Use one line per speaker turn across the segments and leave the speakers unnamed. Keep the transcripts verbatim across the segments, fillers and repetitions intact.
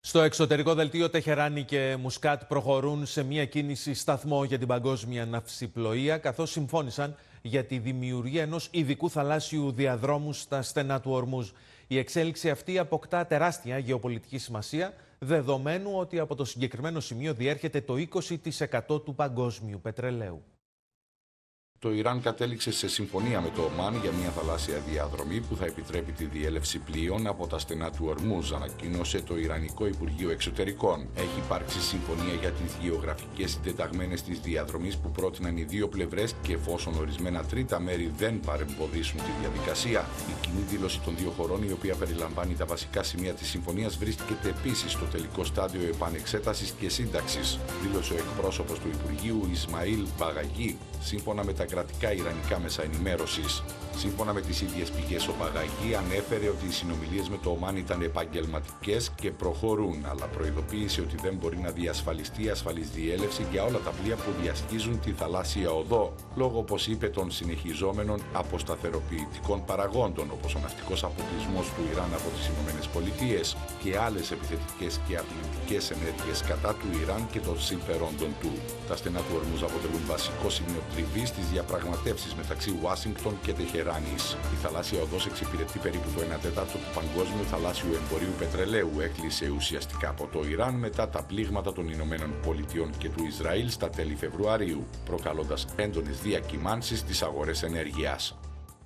Στο εξωτερικό δελτίο, Τεχεράνη και Μουσκάτ προχωρούν σε μια κίνηση σταθμό για την παγκόσμια ναυσιπλοεία, καθώς συμφώνησαν για τη δημιουργία ενός ειδικού θαλάσσιου διαδρόμου στα στενά του Ορμούζ. Η εξέλιξη αυτή αποκτά τεράστια γεωπολιτική σημασία, δεδομένου ότι από το συγκεκριμένο σημείο διέρχεται το είκοσι τοις εκατό του παγκόσμιου πετρελαίου.
Το Ιράν κατέληξε σε συμφωνία με το Ομάν για μια θαλάσσια διαδρομή που θα επιτρέπει τη διέλευση πλοίων από τα στενά του Ορμούζ, ανακοίνωσε το Ιρανικό Υπουργείο Εξωτερικών. Έχει υπάρξει συμφωνία για τις γεωγραφικές συντεταγμένες της διαδρομής που πρότειναν οι δύο πλευρές και εφόσον ορισμένα τρίτα μέρη δεν παρεμποδίσουν τη διαδικασία. Η κοινή δήλωση των δύο χωρών, η οποία περιλαμβάνει τα βασικά σημεία της συμφωνίας, βρίσκεται επίσης στο τελικό στάδιο επανεξέτασης και σύνταξης, δήλωσε ο εκπρόσωπος του Υπουργείου Ισμαήλ Μπαγαγί, σύμφωνα με τα κρατικά ιρανικά μέσα ενημέρωσης. Σύμφωνα με τις ίδιες πηγές, ο Μπαγαγί ανέφερε ότι οι συνομιλίες με το Ομάν ήταν επαγγελματικές και προχωρούν, αλλά προειδοποίησε ότι δεν μπορεί να διασφαλιστεί ασφαλής διέλευση για όλα τα πλοία που διασχίζουν τη θαλάσσια οδό, λόγω, όπως είπε, των συνεχιζόμενων αποσταθεροποιητικών παραγόντων, όπως ο ναυτικός αποκλεισμός του Ιράν από τις ΗΠΑ και άλλες επιθετικές και απειλητικές ενέργειες κατά του Ιράν και των συμφερόντων του. Τα στενά του Ορμούζ αποτελούν βασικό σημείο τριβής στις διαπραγματεύσεις μεταξύ Ουάσιγκτον και Τεχεράνης. Η θαλάσσια οδός εξυπηρετεί περίπου το ένα τέταρτο του παγκόσμιου θαλάσσιου εμπορίου πετρελαίου. Έκλεισε ουσιαστικά από το Ιράν μετά τα πλήγματα των Ηνωμένων Πολιτειών και του Ισραήλ στα τέλη Φεβρουαρίου, προκαλώντας έντονες διακυμάνσεις στις αγορές ενέργειας.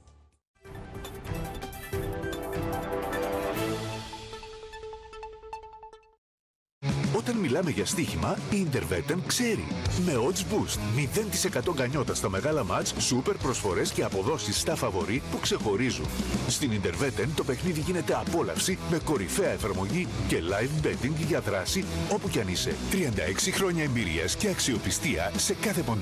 Όταν μιλάμε για στοίχημα, η Intervetem ξέρει. Με Odds Boost, μηδέν τοις εκατό γκανιότα στα μεγάλα μάτς, σούπερ προσφορές και αποδόσεις στα φαβορί που ξεχωρίζουν. Στην Intervetem το παιχνίδι γίνεται απόλαυση με κορυφαία εφαρμογή και live betting για δράση όπου κι αν είσαι. τριάντα έξι χρόνια εμπειρίας και αξιοπιστία σε κάθε ποντάρι.